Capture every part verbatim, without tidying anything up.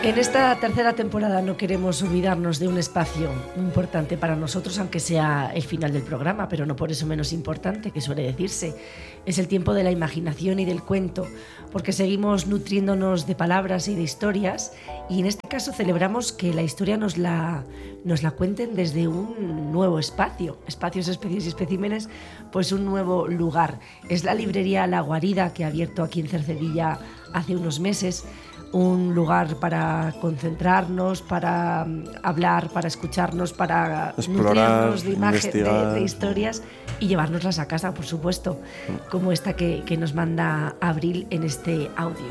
En esta tercera temporada no queremos olvidarnos de un espacio muy importante para nosotros, aunque sea el final del programa, pero no por eso menos importante, que suele decirse. Es el tiempo de la imaginación y del cuento, porque seguimos nutriéndonos de palabras y de historias, y en este caso celebramos que la historia nos la, nos la cuenten desde un nuevo espacio, espacios, especies y especímenes, pues un nuevo lugar. Es la librería La Guarida, que ha abierto aquí en Cercedilla hace unos meses, un lugar para concentrarnos, para hablar, para escucharnos, para explorar, nutrirnos de imágenes, de, de historias y llevárnoslas a casa, por supuesto, como esta que, que nos manda Abril en este audio.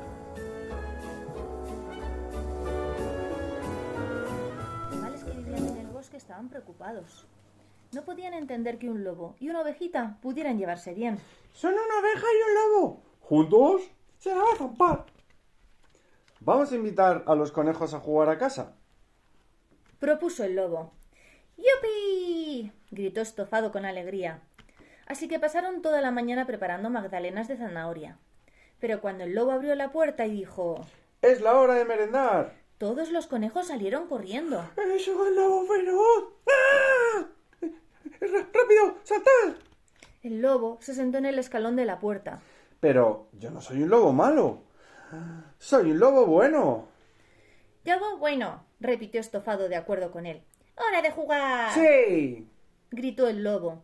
Los animales que vivían en el bosque estaban preocupados. No podían entender que un lobo y una ovejita pudieran llevarse bien. Son una oveja y un lobo. ¿Juntos? Se la va a zampar. ¿Vamos a invitar a los conejos a jugar a casa? Propuso el lobo. ¡Yupi! Gritó Estofado con alegría. Así que pasaron toda la mañana preparando magdalenas de zanahoria. Pero cuando el lobo abrió la puerta y dijo: ¡Es la hora de merendar! Todos los conejos salieron corriendo. ¡Es un lobo feroz! ¡Ah! ¡Rápido! ¡Saltad! El lobo se sentó en el escalón de la puerta. Pero yo no soy un lobo malo. ¡Soy un lobo bueno! «Lobo bueno», repitió Estofado de acuerdo con él. «¡Hora de jugar!» ¡Sí!, gritó el lobo.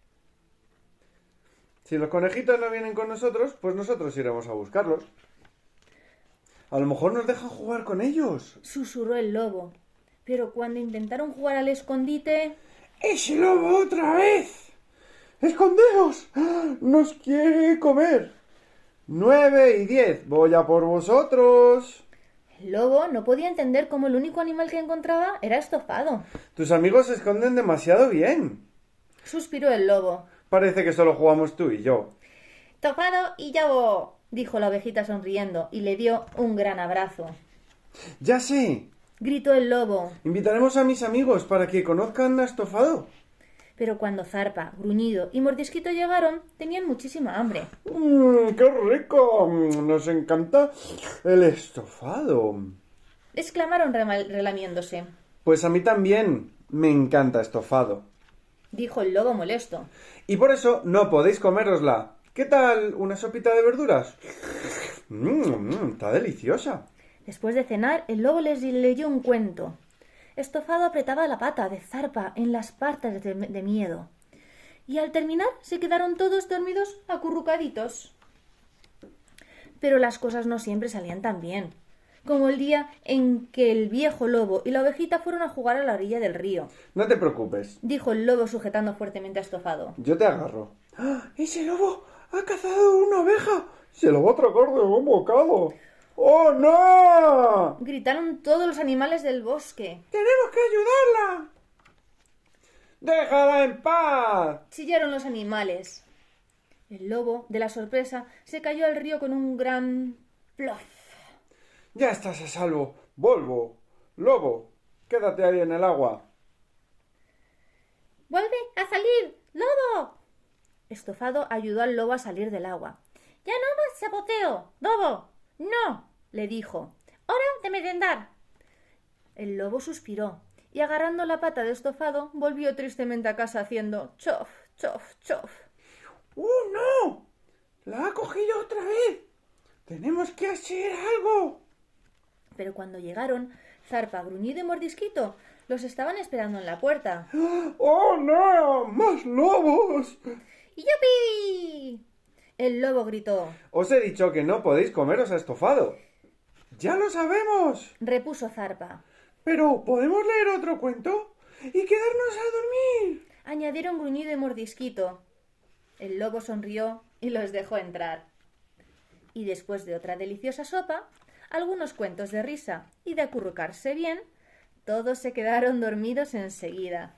Si los conejitos no vienen con nosotros, pues nosotros iremos a buscarlos. A lo mejor nos dejan jugar con ellos, susurró el lobo. Pero cuando intentaron jugar al escondite... ¡Ese lobo otra vez! ¡Escondeos! ¡Nos quiere comer! Nueve y diez, voy a por vosotros. El lobo no podía entender cómo el único animal que encontraba era Estofado. Tus amigos se esconden demasiado bien, suspiró el lobo. Parece que solo jugamos tú y yo. Estofado y yo, dijo la ovejita sonriendo y le dio un gran abrazo. Ya sé, gritó el lobo. Invitaremos a mis amigos para que conozcan a Estofado. Pero cuando Zarpa, Gruñido y Mordisquito llegaron, tenían muchísima hambre. ¡Mmm, qué rico! Nos encanta el estofado, exclamaron relamiéndose. Pues a mí también me encanta estofado, dijo el lobo molesto. Y por eso no podéis comérosla. ¿Qué tal una sopita de verduras? Mmm, está deliciosa. Después de cenar, el lobo les leyó un cuento. Estofado apretaba la pata de Zarpa en las patas de, de miedo. Y al terminar se quedaron todos dormidos acurrucaditos. Pero las cosas no siempre salían tan bien, como el día en que el viejo lobo y la ovejita fueron a jugar a la orilla del río. No te preocupes, dijo el lobo sujetando fuertemente a Estofado. Yo te agarro. ¡Ah! ¡Ese lobo ha cazado una oveja! ¡Se lo va a tragar de un bocado! ¡Oh, no! gritaron todos los animales del bosque. ¡Tenemos que ayudarla! ¡Déjala en paz!, chillaron los animales. El lobo, de la sorpresa, se cayó al río con un gran plof. Ya estás a salvo, Volvo. Lobo, quédate ahí en el agua. ¡Vuelve a salir, lobo! Estofado ayudó al lobo a salir del agua. ¡Ya no más saboteo, lobo! ¡No!, le dijo. ¡Hora de merendar! El lobo suspiró y, agarrando la pata de Estofado, volvió tristemente a casa haciendo chof, chof, chof. ¡Oh, no! ¡La ha cogido otra vez! ¡Tenemos que hacer algo! Pero cuando llegaron, Zarpa, Gruñido y Mordisquito los estaban esperando en la puerta. ¡Oh, no! ¡Más lobos! ¡Yupi! El lobo gritó. Os he dicho que no podéis comeros a Estofado. ¡Ya lo sabemos!, repuso Zarpa. ¿Pero podemos leer otro cuento y quedarnos a dormir?, añadieron Gruñido y Mordisquito. El lobo sonrió y los dejó entrar. Y después de otra deliciosa sopa, algunos cuentos de risa y de acurrucarse bien, todos se quedaron dormidos enseguida.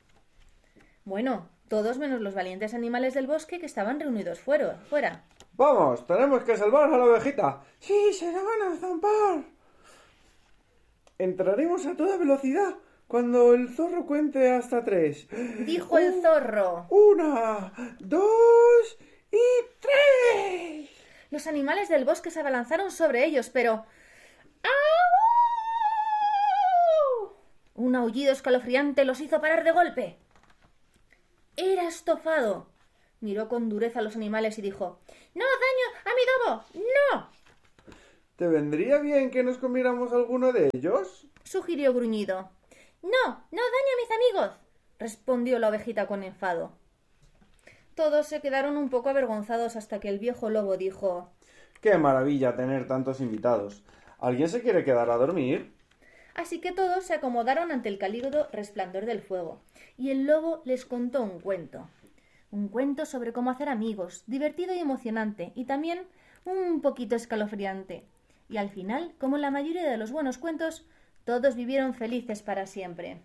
Bueno, todos menos los valientes animales del bosque que estaban reunidos fuera. fuera. ¡Vamos! ¡Tenemos que salvar a la ovejita! ¡Sí, se la van a zampar! Entraremos a toda velocidad cuando el zorro cuente hasta tres. Dijo uh, el zorro. Una, dos y tres. Los animales del bosque se abalanzaron sobre ellos, pero... ¡au! Un aullido escalofriante los hizo parar de golpe. Era Estofado. Miró con dureza a los animales y dijo: «¡No daño a mi dobo! ¡No!». ¿Te vendría bien que nos comiéramos alguno de ellos?, sugirió Gruñido. «No, no daño a mis amigos», respondió la ovejita con enfado. Todos se quedaron un poco avergonzados hasta que el viejo lobo dijo: «¡Qué maravilla tener tantos invitados! ¿Alguien se quiere quedar a dormir?». Así que todos se acomodaron ante el cálido resplandor del fuego, y el lobo les contó un cuento. Un cuento sobre cómo hacer amigos, divertido y emocionante, y también un poquito escalofriante. Y al final, como en la mayoría de los buenos cuentos, todos vivieron felices para siempre.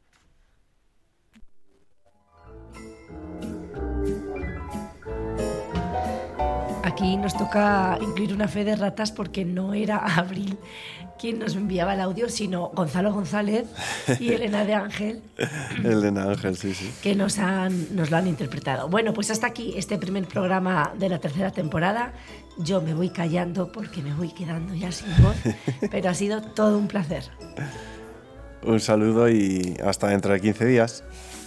Aquí nos toca incluir una fe de ratas porque no era Abril quien nos enviaba el audio, sino Gonzalo González y Elena de Ángel. Elena Ángel, sí, sí. Que nos, han, nos lo han interpretado. Bueno, pues hasta aquí este primer programa de la tercera temporada. Yo me voy callando porque me voy quedando ya sin voz, pero ha sido todo un placer. Un saludo y hasta dentro de quince días.